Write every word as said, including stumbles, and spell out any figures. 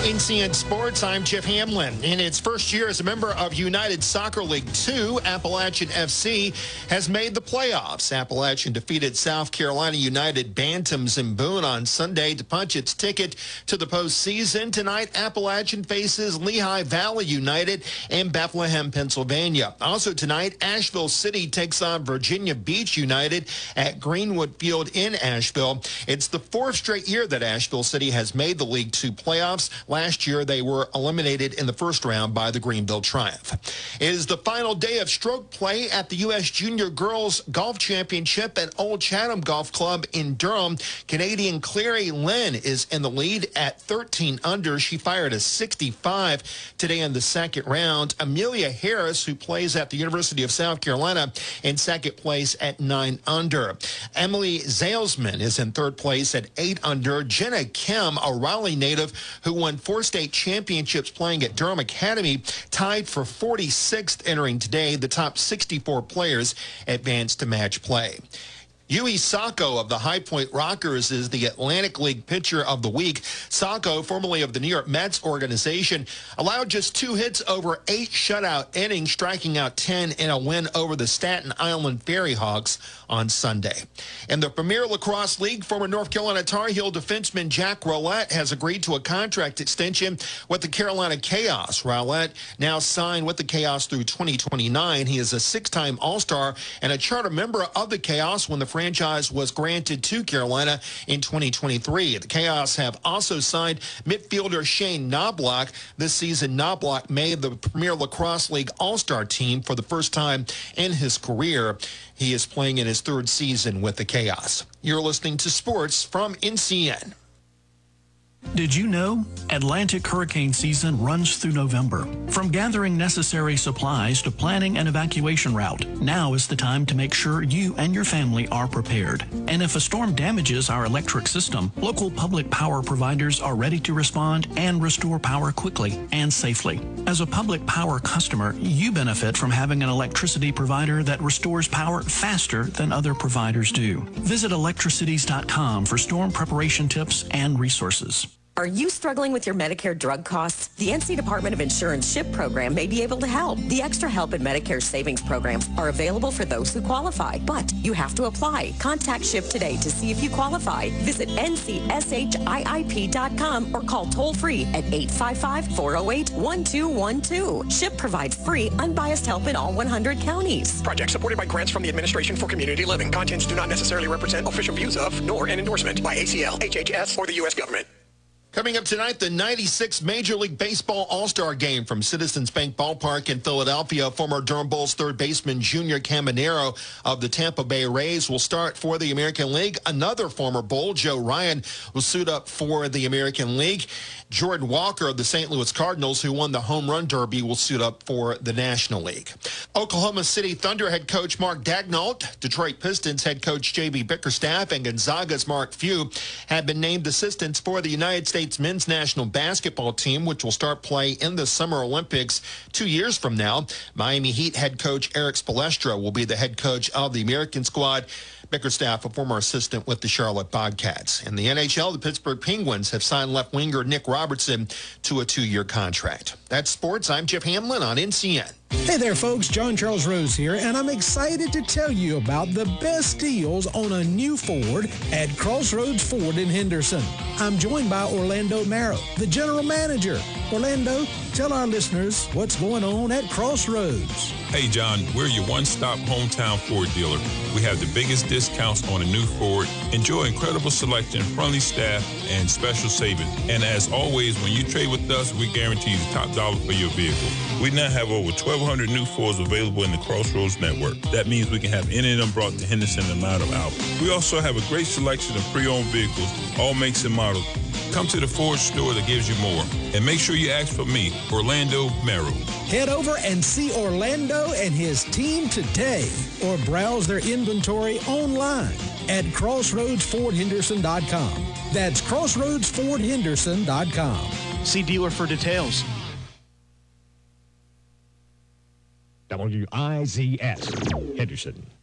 N C N Sports, I'm Jeff Hamlin. In its first year as a member of United Soccer League two, Appalachian F C has made the playoffs. Appalachian defeated South Carolina United Bantams in Boone on Sunday to punch its ticket to the postseason. Tonight, Appalachian faces Lehigh Valley United in Bethlehem, Pennsylvania. Also tonight, Asheville City takes on Virginia Beach United at Greenwood Field in Asheville. It's the fourth straight year that Asheville City has made the League two playoffs. Last year, they were eliminated in the first round by the Greenville Triumph. It is the final day of stroke play at the U S Junior Girls Golf Championship at Old Chatham Golf Club in Durham. Canadian Clary Lynn is in the lead at thirteen under. She fired a sixty-five today in the second round. Amelia Harris, who plays at the University of South Carolina, in second place at nine under. Emily Zalesman is in third place at eight under. Jenna Kim, a Raleigh native who won four state championships playing at Durham Academy, tied for forty-sixth entering today. The top sixty-four players advanced to match play. Yui Sacco of the High Point Rockers is the Atlantic League Pitcher of the Week. Sacco, formerly of the New York Mets organization, allowed just two hits over eight shutout innings, striking out ten in a win over the Staten Island Ferry Hawks on Sunday. In the Premier Lacrosse League, former North Carolina Tar Heel defenseman Jack Rowlett has agreed to a contract extension with the Carolina Chaos. Rowlett now signed with the Chaos through twenty twenty-nine. He is a six-time All-Star and a charter member of the Chaos when the franchise was granted to Carolina in twenty twenty-three. The Chaos have also signed midfielder Shane Knobloch. This season, Knobloch made the Premier Lacrosse League All-Star team for the first time in his career. He is playing in his third season with the Chaos. You're listening to Sports from N C N. Did you know Atlantic hurricane season runs through November? From gathering necessary supplies to planning an evacuation route, now is the time to make sure you and your family are prepared. And if a storm damages our electric system, local public power providers are ready to respond and restore power quickly and safely. As a public power customer, you benefit from having an electricity provider that restores power faster than other providers do. Visit electricities dot com for storm preparation tips and resources. Are you struggling with your Medicare drug costs? The N C Department of Insurance SHIP program may be able to help. The Extra Help and Medicare savings programs are available for those who qualify, but you have to apply. Contact SHIP today to see if you qualify. Visit N C S H I I P dot com or call toll-free at eight five five, four oh eight, one two one two. SHIP provides free, unbiased help in all one hundred counties. Project supported by grants from the Administration for Community Living. Contents do not necessarily represent official views of, nor an endorsement by A C L, H H S, or the U S government. Coming up tonight, the ninety-sixth Major League Baseball All-Star Game from Citizens Bank Ballpark in Philadelphia. Former Durham Bulls third baseman Junior Caminero of the Tampa Bay Rays will start for the American League. Another former Bull, Joe Ryan, will suit up for the American League. Jordan Walker of the Saint Louis Cardinals, who won the Home Run Derby, will suit up for the National League. Oklahoma City Thunder head coach Mark Daigneault, Detroit Pistons head coach J B Bickerstaff, and Gonzaga's Mark Few have been named assistants for the United States men's national basketball team, which will start play in the Summer Olympics two years from now. Miami Heat head coach Eric Spoelstra will be the head coach of the American squad. Bickerstaff, a former assistant with the Charlotte Bobcats. In the N H L, the Pittsburgh Penguins have signed left winger Nick Robertson to a two-year contract. That's sports. I'm Jeff Hamlin on N C N. Hey there, folks. John Charles Rose here, and I'm excited to tell you about the best deals on a new Ford at Crossroads Ford in Henderson. I'm joined by Orlando Marrow, the general manager. Orlando, tell our listeners what's going on at Crossroads. Hey, John, we're your one-stop hometown Ford dealer. We have the biggest discounts on a new Ford. Enjoy incredible selection, friendly staff, and special savings. And as always, when you trade with us, we guarantee the top dollar for your vehicle. We now have over twelve hundred new Fords available in the Crossroads network. That means we can have any of them brought to Henderson in a matter of hours. We also have a great selection of pre-owned vehicles, all makes and models. Come to the Ford store that gives you more. And make sure you ask for me, Orlando Marrow. Head over and see Orlando and his team today, or browse their inventory online at crossroads ford henderson dot com. That's crossroads ford henderson dot com. See dealer for details. W I Z S, Henderson.